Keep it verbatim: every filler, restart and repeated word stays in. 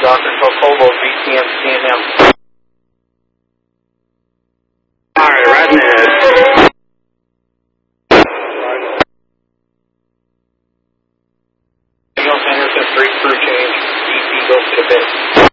Doctor Cocobo, B T M, C N M. Alright, right ahead. Eagles Henderson, three crew change. D C goes to the base.